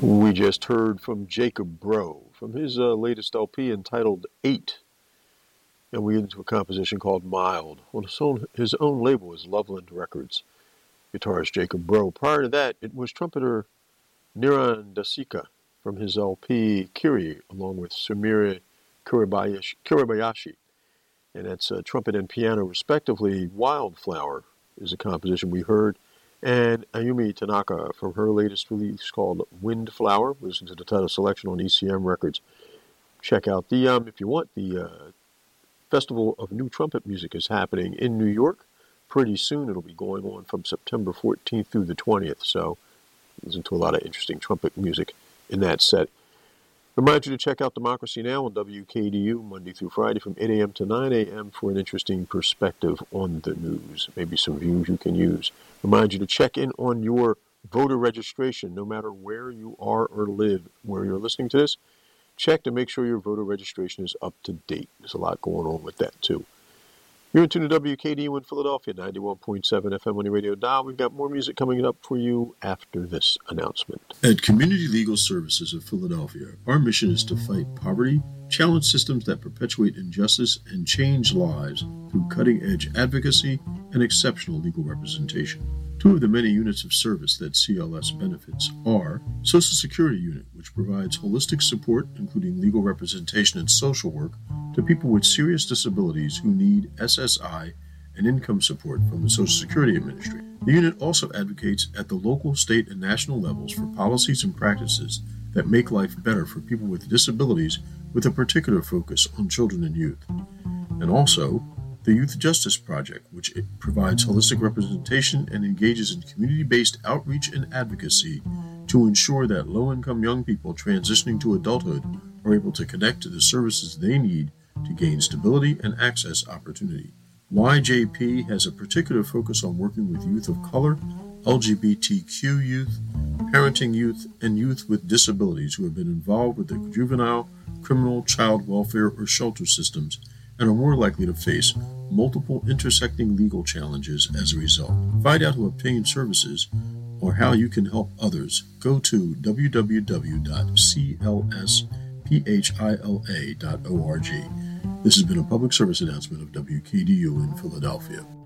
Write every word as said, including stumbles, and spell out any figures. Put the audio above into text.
We just heard from Jacob Bro from his uh, latest L P entitled Eight, and we get into a composition called Mild on his own, his own label is Loveland Records. Guitarist Jacob Bro. Prior to that, it was trumpeter Niran Dasika from his L P Kiri, along with Sumire Kuribayashi, Kuribayashi. And that's uh, trumpet and piano, respectively. Wildflower is a composition we heard. And Ayumi Tanaka from her latest release called Windflower. Listen to the title selection on E C M Records. Check out the, um, if you want, the uh, Festival of New Trumpet Music is happening in New York pretty soon. It'll be going on from September fourteenth through the twentieth. So listen to a lot of interesting trumpet music in that set. Remind you to check out Democracy Now! On W K D U Monday through Friday from eight a.m. to nine a.m. for an interesting perspective on the news. Maybe some views you can use. Remind you to check in on your voter registration, no matter where you are or live, where you're listening to this. Check to make sure your voter registration is up to date. There's a lot going on with that, too. You're in tune to W K D U in Philadelphia, ninety-one point seven F M on your radio dial. We've got more music coming up for you after this announcement. At Community Legal Services of Philadelphia, our mission is to fight poverty, challenge systems that perpetuate injustice, and change lives through cutting-edge advocacy and exceptional legal representation. Two of the many units of service that C L S benefits are Social Security Unit, which provides holistic support, including legal representation and social work, to people with serious disabilities who need S S I and income support from the Social Security Administration. The unit also advocates at the local, state, and national levels for policies and practices that make life better for people with disabilities, with a particular focus on children and youth. And also, the Youth Justice Project, which provides holistic representation and engages in community-based outreach and advocacy to ensure that low-income young people transitioning to adulthood are able to connect to the services they need to gain stability and access opportunity. Y J P has a particular focus on working with youth of color, L G B T Q youth, parenting youth, and youth with disabilities who have been involved with the juvenile, criminal, child welfare, or shelter systems and are more likely to face multiple intersecting legal challenges as a result. Find out who obtain services or how you can help others. Go to w w w dot c l s p h i l a dot org. This has been a public service announcement of W K D U in Philadelphia.